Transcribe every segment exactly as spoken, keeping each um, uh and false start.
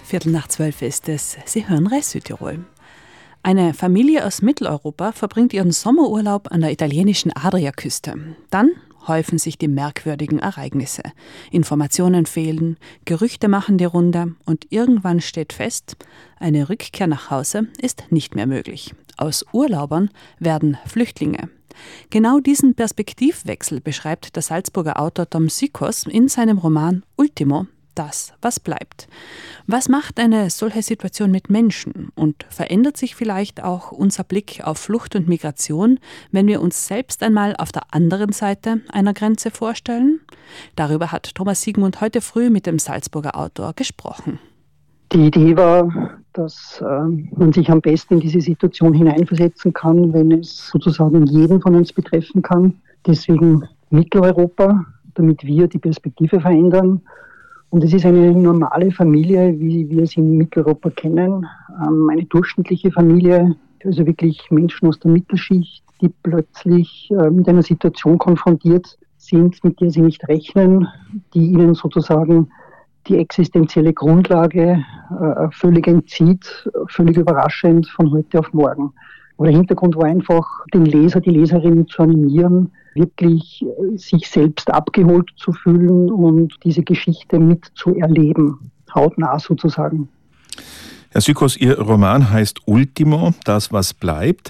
Viertel nach zwölf ist es. Sie hören Reis Südtirol. Eine Familie aus Mitteleuropa verbringt ihren Sommerurlaub an der italienischen Adriaküste. Dann häufen sich die merkwürdigen Ereignisse. Informationen fehlen, Gerüchte machen die Runde und irgendwann steht fest, eine Rückkehr nach Hause ist nicht mehr möglich. Aus Urlaubern werden Flüchtlinge. Genau diesen Perspektivwechsel beschreibt der Salzburger Autor Tom Sykos in seinem Roman Ultimo, das, was bleibt. Was macht eine solche Situation mit Menschen? Und verändert sich vielleicht auch unser Blick auf Flucht und Migration, wenn wir uns selbst einmal auf der anderen Seite einer Grenze vorstellen? Darüber hat Thomas Siegmund heute früh mit dem Salzburger Autor gesprochen. Die Idee war, dass äh, man sich am besten in diese Situation hineinversetzen kann, wenn es sozusagen jeden von uns betreffen kann. Deswegen Mitteleuropa, damit wir die Perspektive verändern. Und es ist eine normale Familie, wie wir sie in Mitteleuropa kennen. Ähm, eine durchschnittliche Familie, also wirklich Menschen aus der Mittelschicht, die plötzlich äh, mit einer Situation konfrontiert sind, mit der sie nicht rechnen, die ihnen sozusagen die existenzielle Grundlage äh, völlig entzieht, völlig überraschend von heute auf morgen. Aber der Hintergrund war einfach, den Leser, die Leserin zu animieren, wirklich äh, sich selbst abgeholt zu fühlen und diese Geschichte mitzuerleben, hautnah sozusagen. Herr Sykos, Ihr Roman heißt Ultimo, das, was bleibt.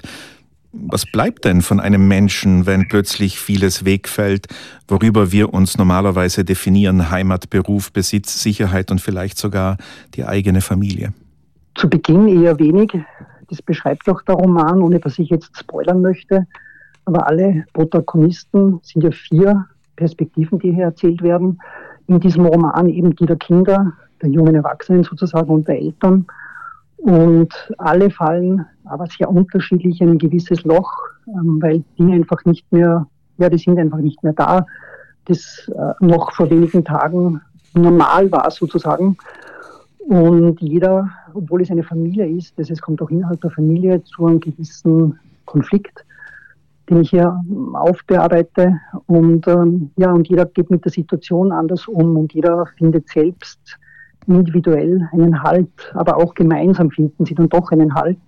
Was bleibt denn von einem Menschen, wenn plötzlich vieles wegfällt, worüber wir uns normalerweise definieren? Heimat, Beruf, Besitz, Sicherheit und vielleicht sogar die eigene Familie? Zu Beginn eher wenig. Das beschreibt auch der Roman, ohne dass ich jetzt spoilern möchte. Aber alle Protagonisten sind ja vier Perspektiven, die hier erzählt werden. In diesem Roman eben die der Kinder, der jungen Erwachsenen sozusagen und der Eltern. Und alle fallen aber sehr unterschiedlich in ein gewisses Loch, weil die einfach nicht mehr, ja, die sind einfach nicht mehr da, das noch vor wenigen Tagen normal war sozusagen. Und jeder, obwohl es eine Familie ist, das es kommt auch innerhalb der Familie zu einem gewissen Konflikt, den ich hier aufbearbeite. Und ähm, ja, und jeder geht mit der Situation anders um und jeder findet selbst individuell einen Halt, aber auch gemeinsam finden sie dann doch einen Halt.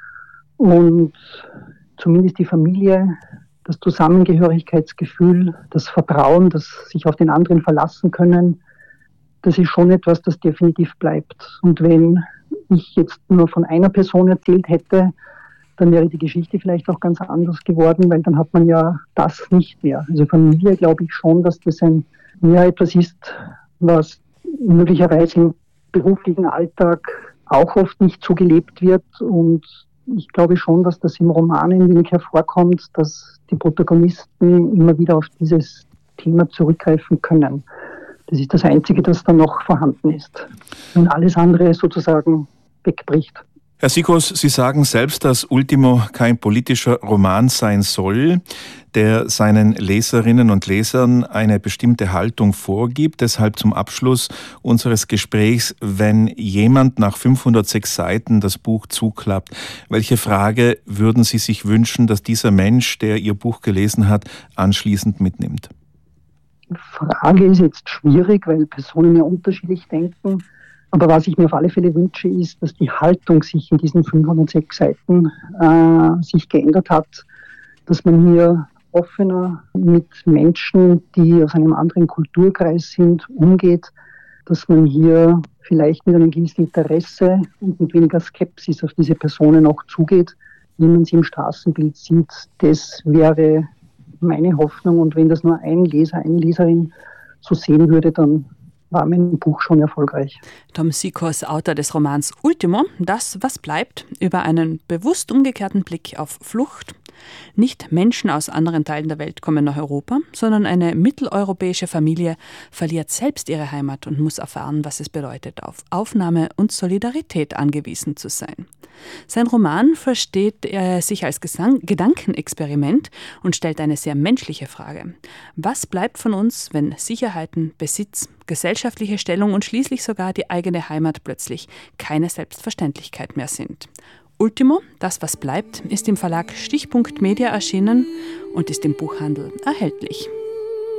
Und zumindest die Familie, das Zusammengehörigkeitsgefühl, das Vertrauen, das sich auf den anderen verlassen können, das ist schon etwas, das definitiv bleibt. Und wenn ich jetzt nur von einer Person erzählt hätte, dann wäre die Geschichte vielleicht auch ganz anders geworden, weil dann hat man ja das nicht mehr. Also Familie, glaube ich schon, dass das ein, ja, etwas ist, was möglicherweise im beruflichen Alltag auch oft nicht so gelebt wird. Und ich glaube schon, dass das im Roman ein wenig hervorkommt, dass die Protagonisten immer wieder auf dieses Thema zurückgreifen können. Das ist das Einzige, das dann noch vorhanden ist. Und alles andere sozusagen wegbricht. Herr Sykos, Sie sagen selbst, dass Ultimo kein politischer Roman sein soll, der seinen Leserinnen und Lesern eine bestimmte Haltung vorgibt. Deshalb zum Abschluss unseres Gesprächs, wenn jemand nach fünfhundertsechs Seiten das Buch zuklappt, welche Frage würden Sie sich wünschen, dass dieser Mensch, der Ihr Buch gelesen hat, anschließend mitnimmt? Die Frage ist jetzt schwierig, weil Personen ja unterschiedlich denken. Aber was ich mir auf alle Fälle wünsche, ist, dass die Haltung sich in diesen fünfhundertsechs Seiten äh, sich geändert hat, dass man hier offener mit Menschen, die aus einem anderen Kulturkreis sind, umgeht, dass man hier vielleicht mit einem gewissen Interesse und mit weniger Skepsis auf diese Personen auch zugeht, wie man sie im Straßenbild sieht. Das wäre meine Hoffnung. Und wenn das nur ein Leser, eine Leserin so sehen würde, dann war mein Buch schon erfolgreich. Tom Sykos, Autor des Romans Ultimo, das, was bleibt, über einen bewusst umgekehrten Blick auf Flucht. Nicht Menschen aus anderen Teilen der Welt kommen nach Europa, sondern eine mitteleuropäische Familie verliert selbst ihre Heimat und muss erfahren, was es bedeutet, auf Aufnahme und Solidarität angewiesen zu sein. Sein Roman versteht er sich als Gesang- Gedankenexperiment und stellt eine sehr menschliche Frage. Was bleibt von uns, wenn Sicherheiten, Besitz, gesellschaftliche Stellung und schließlich sogar die eigene Heimat plötzlich keine Selbstverständlichkeit mehr sind? Ultimo, das was bleibt, ist im Verlag Stichpunkt Media erschienen und ist im Buchhandel erhältlich.